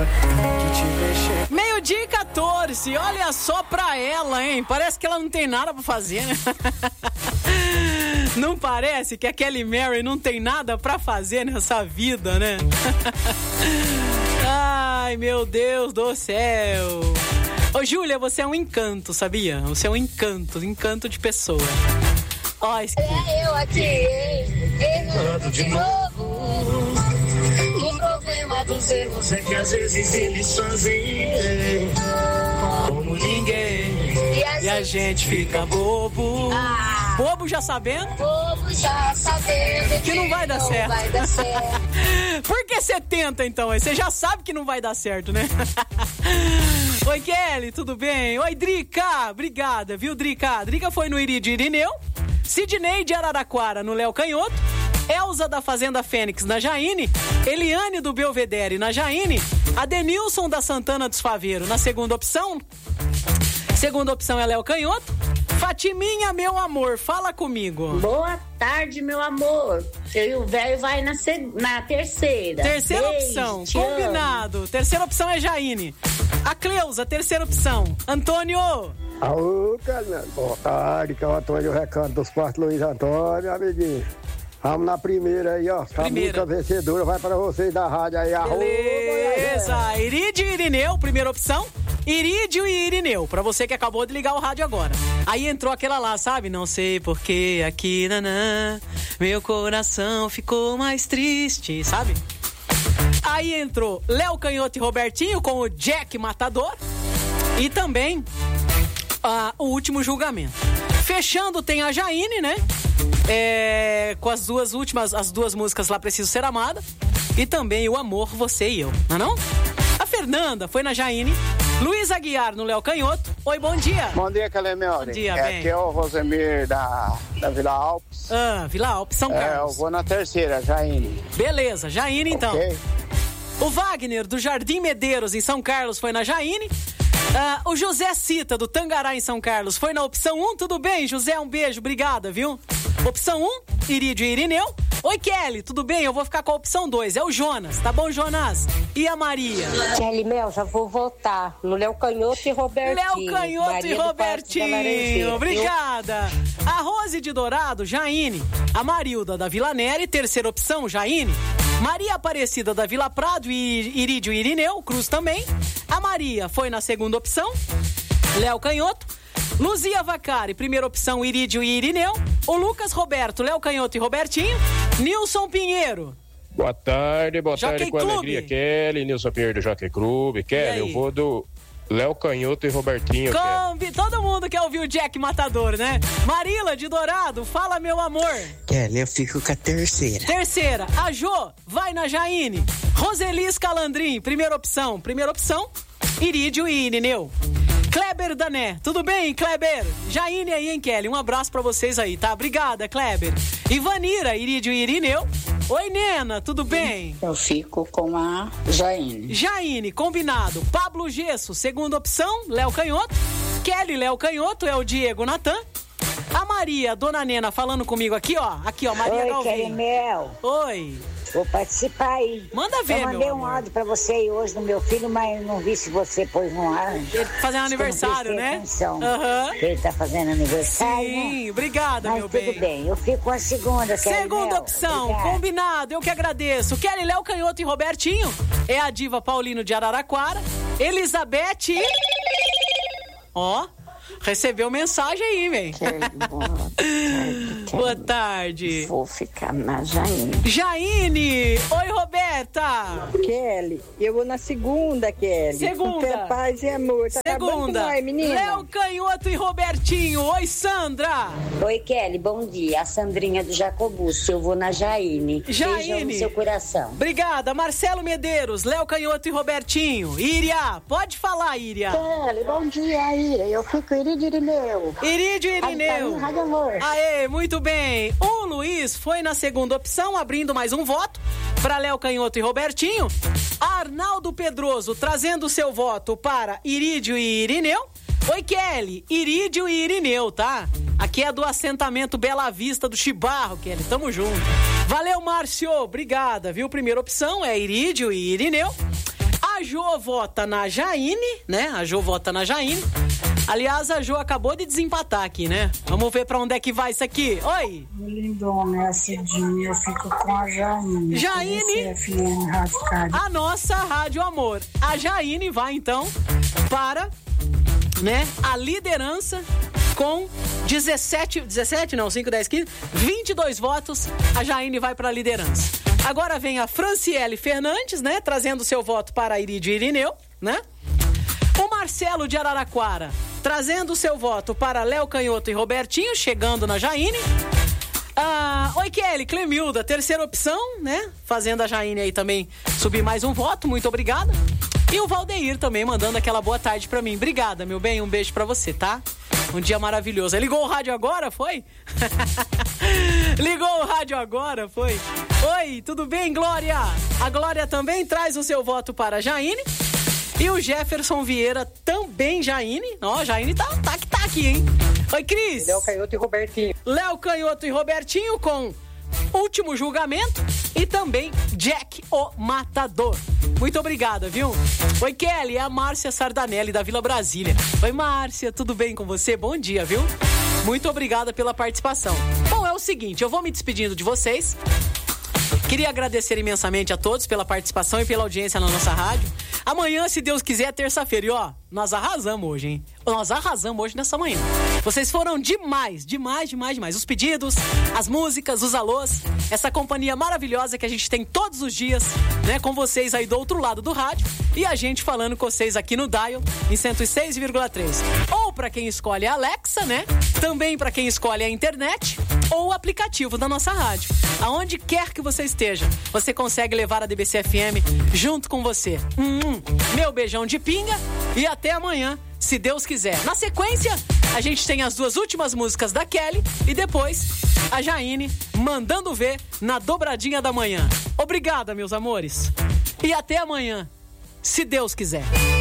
de te mexer. 12h14, olha só pra ela, hein? Parece que ela não tem nada pra fazer, né? Não parece que a Kelly Mary não tem nada pra fazer nessa vida, né? Ai, meu Deus do céu. Ô, Júlia, você é um encanto, sabia? Você é um encanto de pessoa. Ó, é eu aqui, errando de novo. O problema do ser você que às vezes ele sozinho, como ninguém, e a gente fica bobo. Bobo já sabendo? Bobo já sabendo que não vai dar certo. Vai dar certo. Por que você tenta então? Você já sabe que não vai dar certo, né? Oi, Kelly, tudo bem? Oi, Drica, obrigada, viu, Drica? Drica foi no Iridio Irineu, Sidney de Araraquara no Léo Canhoto, Elza da Fazenda Fênix na Jaine, Eliane do Belvedere na Jaine, Adenilson da Santana dos Faveiros na segunda opção. Segunda opção é Léo Canhoto. Fatiminha, meu amor, fala comigo. Boa tarde, meu amor. Eu e o velho vai na terceira. Terceira opção, combinado. Amo. Terceira opção é Jaine. A Cleusa, terceira opção. Antônio. Alô, Carmen. Boa tarde, que é o Antônio Recanto dos Quartos Luiz Antônio, amiguinho. Vamos na primeira aí, ó. A música vencedora vai para vocês da rádio aí. Beleza. Irídio e Irineu, primeira opção. Irídio e Irineu, pra você que acabou de ligar o rádio agora. Aí entrou aquela lá, sabe? Não sei porque aqui, nanã, meu coração ficou mais triste, sabe? Aí entrou Léo Canhoto e Robertinho com o Jack Matador. E também o Último Julgamento. Fechando tem a Jaine, né? Com as duas últimas, as duas músicas lá, Preciso Ser Amada. E também o Amor, Você e Eu, não é não? A Fernanda foi na Jaine. Luiz Aguiar no Léo Canhoto. Oi, bom dia. Bom dia, Calemel. Bom dia, bem. Aqui é o Rosemir da Vila Alpes. Vila Alpes, São Carlos. Eu vou na terceira, Jaine. Beleza, Jaine então. Okay. O Wagner do Jardim Medeiros em São Carlos foi na Jaine. O José Cita do Tangará em São Carlos foi na opção 1. Tudo bem, José? Um beijo, obrigada, viu? Opção 1, Irídio e Irineu. Oi, Kelly, tudo bem? Eu vou ficar com a opção 2. É o Jonas, tá bom, Jonas? E a Maria? Kelly Mel, já vou votar no Léo Canhoto e Robertinho. Léo Canhoto Maria e Robertinho, obrigada. A Rose de Dourado, Jaine. A Marilda da Vila Nery, terceira opção, Jaine. Maria Aparecida da Vila Prado e Irídio e Irineu, Cruz também. A Maria foi na segunda opção, Léo Canhoto. Luzia Vacari, primeira opção, Irídio e Irineu. O Lucas Roberto, Léo Canhoto e Robertinho. Nilson Pinheiro. Boa tarde com Clube. Alegria, Kelly. Nilson Pinheiro do Jockey Clube. Kelly, eu vou do Léo Canhoto e Robertinho. Todo mundo quer ouvir o Jack Matador, né? Marila de Dourado, fala, meu amor. Kelly, eu fico com a terceira. Terceira, a Jô vai na Jaine. Roselis Calandrim, primeira opção, Irídio e Irineu. Kleber Dané, tudo bem, Kleber? Jaine aí, hein, Kelly? Um abraço pra vocês aí, tá? Obrigada, Kleber. Ivanira, Irídio e Irineu. Oi, Nena, tudo bem? Eu fico com a Jaine. Jaine, combinado. Pablo Gesso, segunda opção, Léo Canhoto. Kelly, Léo Canhoto, é o Diego Natan. A Maria, Dona Nena, falando comigo aqui, ó. Aqui, ó, Maria Galvin. Oi, Kelly Mel. Oi. Vou participar aí. Manda ver, meu amor. Eu mandei um áudio pra você aí hoje no meu filho, mas não vi se você pôs no ar. Ele fazendo aniversário, né? Ele tá fazendo aniversário, sim, né? Obrigada, mas meu bem. Tudo bem, eu fico com a segunda, Kelly Segunda Mel. opção, Obrigada. Combinado, eu que agradeço. Kelly, Léo Canhoto e Robertinho. É a diva Paulino de Araraquara. Elizabeth. Ó. Recebeu mensagem aí, velho. Boa tarde. Vou ficar na Jaine. Jaine! Oi, Roberta! Kelly, eu vou na segunda, Kelly. Segunda. Com paz e amor. Tá segunda. Nós, menina? Léo Canhoto e Robertinho. Oi, Sandra! Oi, Kelly, bom dia. A Sandrinha do Jacobus. Eu vou na Jaine. Jaine. Beijão no seu coração. Obrigada. Marcelo Medeiros, Léo Canhoto e Robertinho. Iria, pode falar, Iria. Kelly, bom dia, Iria. Eu fico Irídio e Irineu. Irídio e Irineu. Rádio Amor. Aê, muito bem. O Luiz foi na segunda opção, abrindo mais um voto para Léo Canhoto e Robertinho. Arnaldo Pedroso trazendo seu voto para Irídio e Irineu. Oi, Kelly. Irídio e Irineu, tá? Aqui é do assentamento Bela Vista do Chibarro, Kelly. Tamo junto. Valeu, Márcio. Obrigada, viu? Primeira opção é Irídio e Irineu. A A Jo vota na Jaine, né? A Jo vota na Jaine. Aliás, a Jo acabou de desempatar aqui, né? Vamos ver pra onde é que vai isso aqui. Oi! Lindona, esse dia eu fico com a Jaine. Jaine, FM Rádio Cari. a nossa Rádio Amor. A Jaine vai, então, para, né, a liderança com 22 votos. A Jaine vai para a liderança. Agora vem a Franciele Fernandes, né, trazendo seu voto para Irídio e Irineu, né? O Marcelo de Araraquara trazendo seu voto para Léo Canhoto e Robertinho, chegando na Jaine. Oi, Kelly, Clemilda, terceira opção, né? Fazendo a Jaine aí também subir mais um voto, muito obrigada. E o Valdeir também mandando aquela boa tarde pra mim. Obrigada, meu bem, um beijo pra você, tá? Um dia maravilhoso. Ligou o rádio agora, foi? Ligou o rádio agora, foi? Oi, tudo bem, Glória? A Glória também traz o seu voto para a Jaine. E o Jefferson Vieira também, Jaine. Ó, Jaine tá aqui, hein? Oi, Cris. Léo Canhoto e Robertinho. Léo Canhoto e Robertinho com Último Julgamento e também Jack o Matador. Muito obrigada, viu? Oi, Kelly, é a Márcia Sardanelli da Vila Brasília. Oi, Márcia, tudo bem com você? Bom dia, viu? Muito obrigada pela participação. Bom, é o seguinte, eu vou me despedindo de vocês. Queria agradecer imensamente a todos pela participação e pela audiência na nossa rádio. Amanhã, se Deus quiser, é terça-feira. E ó, nós arrasamos hoje, hein? Nós arrasamos hoje nessa manhã. Vocês foram demais. Os pedidos, as músicas, os alôs, essa companhia maravilhosa que a gente tem todos os dias, né? Com vocês aí do outro lado do rádio e a gente falando com vocês aqui no Dial em 106,3. Ou pra quem escolhe a Alexa, né? Também pra quem escolhe a internet ou o aplicativo da nossa rádio. Aonde quer que você esteja, você consegue levar a DBC FM junto com você. Meu beijão de pinga e até amanhã, se Deus quiser. Na sequência, a gente tem as duas últimas músicas da Kelly e depois a Jaine mandando ver na dobradinha da manhã. Obrigada, meus amores. E até amanhã, se Deus quiser.